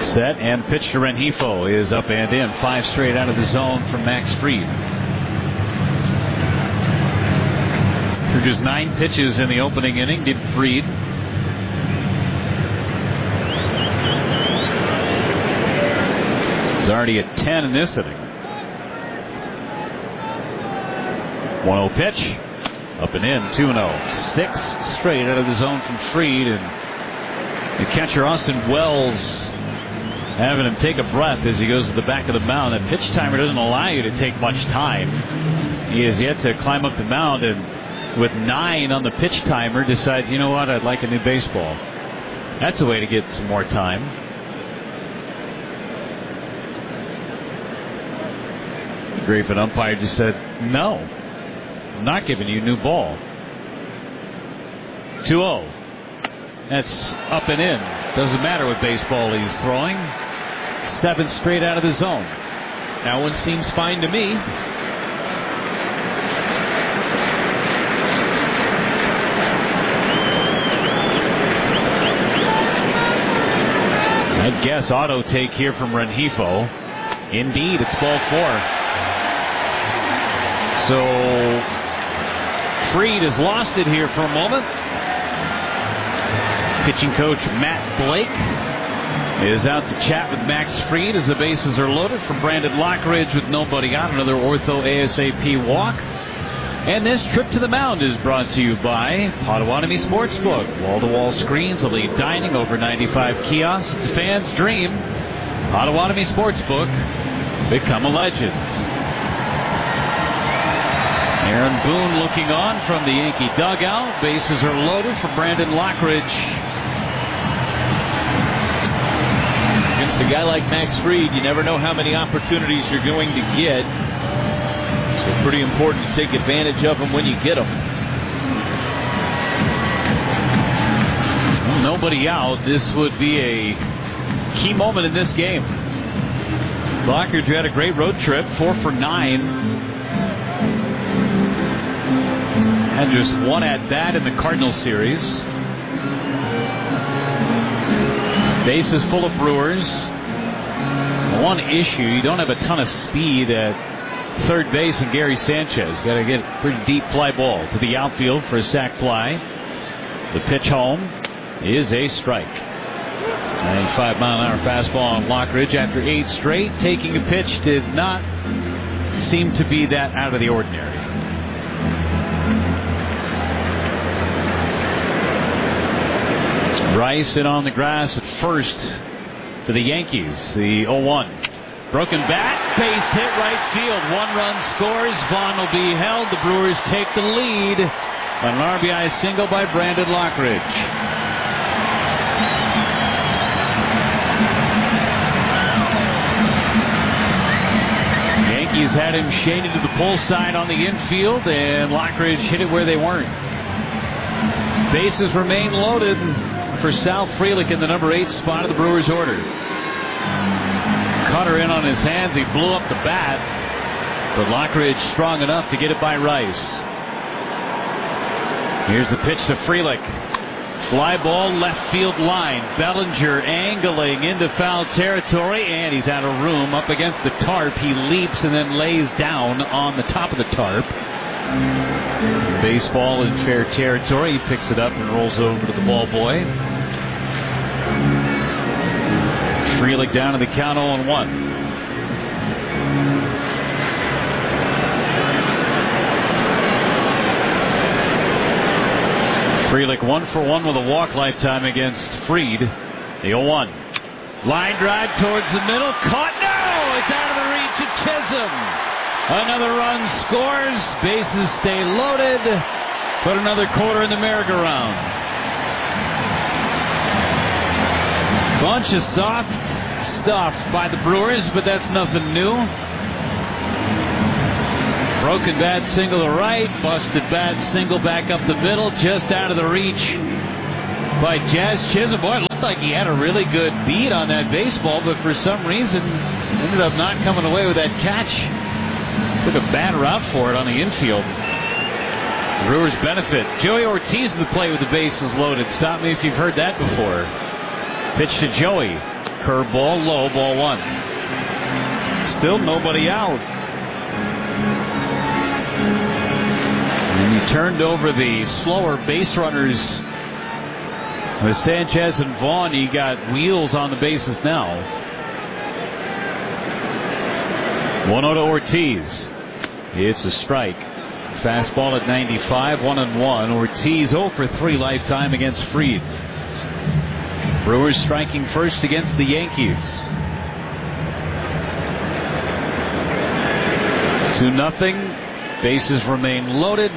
Set and pitch to Rengifo is up and in. 5 straight out of the zone from Max Fried. Through just 9 pitches in the opening inning, did Fried. He's already at 10 in this inning. 1-0 pitch. Up and in, 2-0. 6 straight out of the zone from Fried. And the catcher, Austin Wells, having him take a breath as he goes to the back of the mound. That pitch timer doesn't allow you to take much time. He has yet to climb up the mound, and with 9 on the pitch timer, decides, you know what, I'd like a new baseball. That's a way to get some more time. The Griffin umpire just said, no, I'm not giving you a new ball. 2-0. That's up and in. Doesn't matter what baseball he's throwing. 7 straight out of the zone. That one seems fine to me. I'd guess auto take here from Rengifo. Indeed, it's ball 4. So Fried has lost it here for a moment. Pitching coach Matt Blake is out to chat with Max Fried as the bases are loaded for Brandon Lockridge with nobody out. Another Ortho ASAP walk. And this trip to the mound is brought to you by Potawatomi Sportsbook. Wall-to-wall screens, elite dining, over 95 kiosks. It's a fan's dream. Potawatomi Sportsbook. Become a legend. Aaron Boone looking on from the Yankee dugout. Bases are loaded for Brandon Lockridge. Against a guy like Max Fried, you never know how many opportunities you're going to get. So pretty important to take advantage of them when you get them. Well, nobody out. This would be a key moment in this game. Lockridge had a great road trip, 4 for 9. Had just 1 at bat in the Cardinal series. Bases full of Brewers. One issue, you don't have a ton of speed at third base, and Gary Sanchez got to get a pretty deep fly ball to the outfield for a sac fly. The pitch home is a strike. 95-mile-an-hour fastball on Lockridge after 8 straight. Taking a pitch did not seem to be that out of the ordinary. Rice in on the grass at first for the Yankees. The 0-1. Broken bat, base hit right field. 1 run scores. Vaughn will be held. The Brewers take the lead on an RBI single by Brandon Lockridge. Yankees had him shaded to the pull side on the infield, and Lockridge hit it where they weren't. Bases remain loaded for Sal Frelick in the number 8 spot of the Brewers order. Cutter in on his hands. He blew up the bat, but Lockridge strong enough to get it by Rice. Here's the pitch to Frelick. Fly ball left field line. Bellinger angling into foul territory, and he's out of room up against the tarp. He leaps and then lays down on the top of the tarp. Baseball in fair territory. He picks it up and rolls over to the ball boy. Frelick down to the count 0-1. Frelick 1 for 1 with a walk lifetime against Fried. The 0-1. Line drive towards the middle. Caught. No! It's out of the reach of Chisholm. Another run scores. Bases stay loaded. Put another quarter in the merry-go-round. Bunch of soft stuff by the Brewers, but that's nothing new. Broken bat single to right. Busted bat single back up the middle. Just out of the reach by Jazz Chisholm. Boy, it looked like he had a really good beat on that baseball, but for some reason ended up not coming away with that catch. Took a bad route for it on the infield. Brewers benefit. Joey Ortiz in the play with the bases loaded. Stop me if you've heard that before. Pitch to Joey. Curveball low, ball one. Still nobody out. And he turned over the slower base runners with Sanchez and Vaughn. He got wheels on the bases now. 1-0 to Ortiz. It's a strike. Fastball at 95, 1-1. Ortiz 0 for 3 lifetime against Fried. Brewers striking first against the Yankees. 2-0. Bases remain loaded.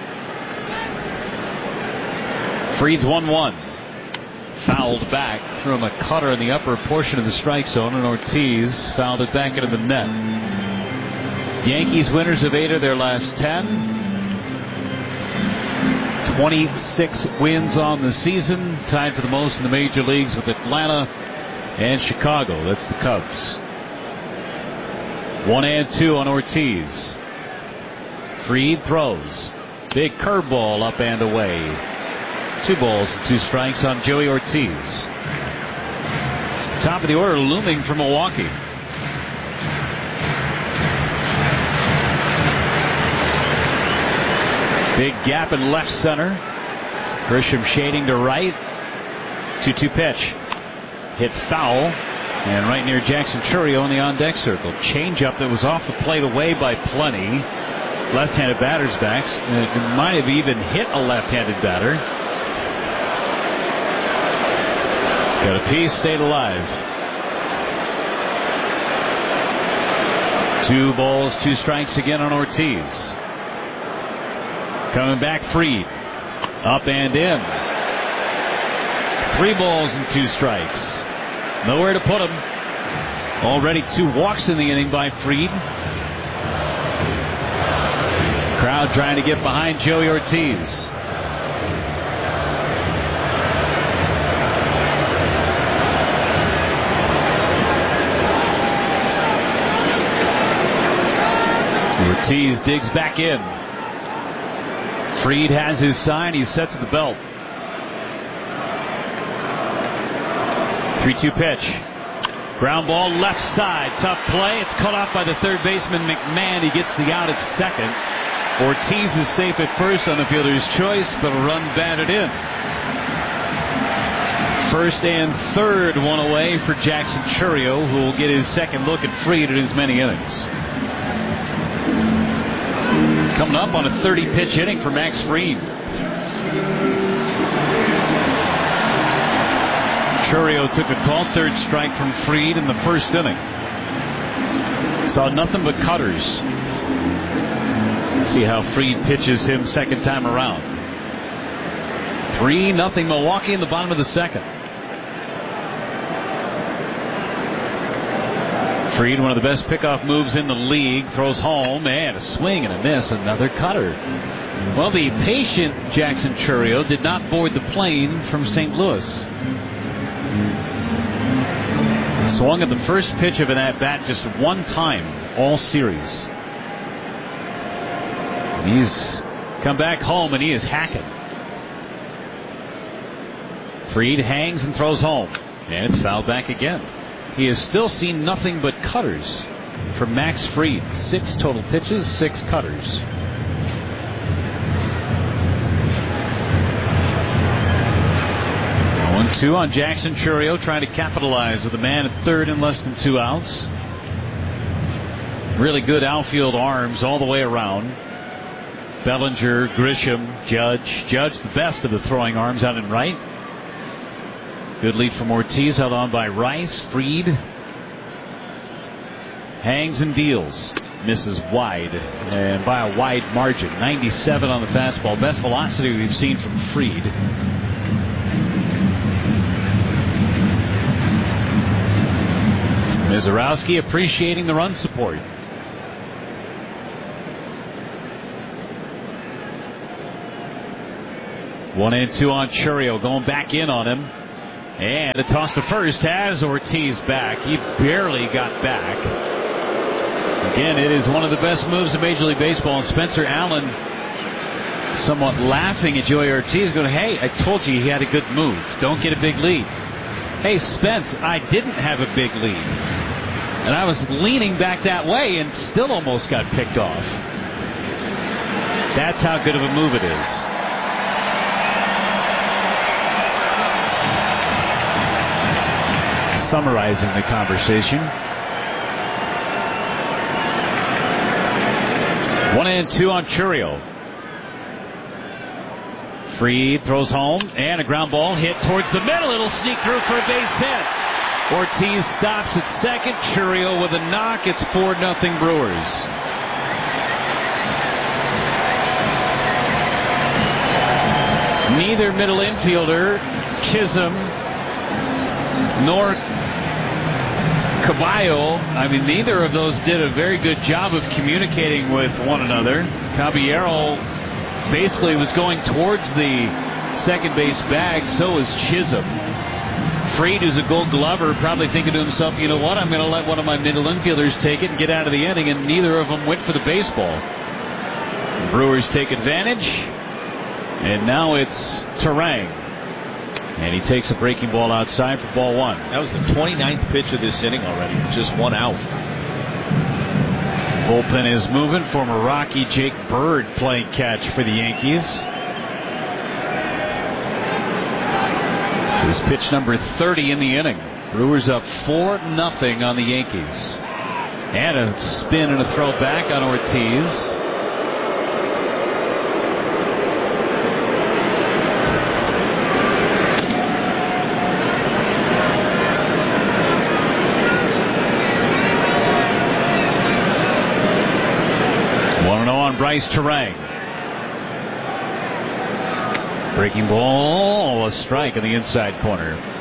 Fried's 1-1. Fouled back. Threw him a cutter in the upper portion of the strike zone, and Ortiz fouled it back into the net. Yankees winners of 8 of their last 10. 26 wins on the season, tied for the most in the major leagues with Atlanta and Chicago. That's the Cubs. 1-2 on Ortiz. Fried throws. Big curveball up and away. 2 balls and 2 strikes on Joey Ortiz. Top of the order looming for Milwaukee. Big gap in left center. Grisham shading to right. 2-2 pitch. Hit foul. And right near Jackson Chourio in the on-deck circle. Changeup that was off the plate away by plenty. Left-handed batter's backs. It might have even hit a left-handed batter. Got a piece, stayed alive. 2 balls, 2 strikes again on Ortiz. Coming back, Fried. Up and in. 3 balls and 2 strikes. Nowhere to put him. Already 2 walks in the inning by Fried. Crowd trying to get behind Joey Ortiz. Ortiz digs back in. Fried has his sign. He's set to the belt. 3-2 pitch. Ground ball left side. Tough play. It's cut off by the third baseman McMahon. He gets the out at second. Ortiz is safe at first on the fielder's choice, but a run batted in. First and third, one away for Jackson Chourio, who will get his second look at Fried in as many innings. Coming up on a 30-pitch inning for Max Fried. Chourio took a call, 3rd strike from Fried in the first inning. Saw nothing but cutters. Let's see how Fried pitches him second time around. 3-0 Milwaukee in the bottom of the second. Fried, one of the best pickoff moves in the league, throws home, and a swing and a miss, another cutter. Well, the patient Jackson Chourio did not board the plane from St. Louis. Swung at the first pitch of an at-bat just one time all series. He's come back home and he is hacking. Fried hangs and throws home, and it's fouled back again. He has still seen nothing but cutters from Max Fried. 6 total pitches, 6 cutters. 1-2 on Jackson Chourio, trying to capitalize with a man at third and less than 2 outs. Really good outfield arms all the way around. Bellinger, Grisham, Judge. Judge the best of the throwing arms out in right. Good lead from Ortiz, held on by Rice. Fried hangs and deals. Misses wide, and by a wide margin. 97 on the fastball. Best velocity we've seen from Fried. Mizorowski appreciating the run support. One and two on Chourio, going back in on him. And a toss to first has Ortiz back. He barely got back. Again, it is one of the best moves in Major League Baseball. And Spencer Allen somewhat laughing at Joey Ortiz, going, hey, I told you he had a good move. Don't get a big lead. Hey, Spence, I didn't have a big lead. And I was leaning back that way and still almost got picked off. That's how good of a move it is. Summarizing the conversation. 1-2 on Chourio. Fried throws home, and a ground ball hit towards the middle. It'll sneak through for a base hit. Ortiz stops at second. Chourio with a knock. It's 4-0 Brewers. Neither middle infielder, Chisholm, nor Caballo, neither of those did a very good job of communicating with one another. Caballero basically was going towards the second base bag. So is Chisholm. Fried, who's a Gold Glover, probably thinking to himself, you know what, I'm going to let one of my middle infielders take it and get out of the inning, and neither of them went for the baseball. The Brewers take advantage, and now it's Turang. And he takes a breaking ball outside for ball one. That was the 29th pitch of this inning already. Just one out. Bullpen is moving. Former Rocky Jake Bird playing catch for the Yankees. This is pitch number 30 in the inning. Brewers up 4-0 on the Yankees. And a spin and a throw back on Ortiz. Bryce Turang. Breaking ball, a strike in the inside corner.